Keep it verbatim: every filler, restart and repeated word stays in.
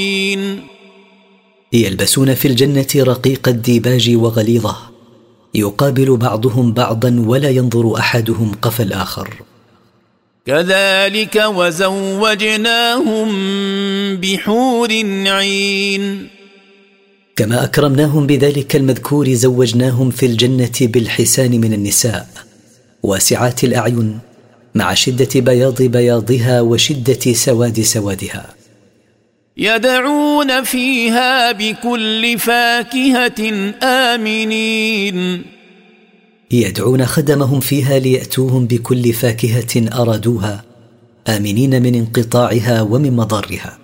يلبسون في الجنة رقيق الديباج وغليظه، يقابل بعضهم بعضا ولا ينظر أحدهم قفا الآخر. كذلك وزوجناهم بحور عين. كما أكرمناهم بذلك المذكور زوجناهم في الجنة بالحسان من النساء واسعات الأعين مع شدة بياض بياضها وشدة سواد سوادها. يدعون فيها بكل فاكهة آمنين. يدعون خدمهم فيها ليأتوهم بكل فاكهة أرادوها آمنين من انقطاعها ومن مضارها.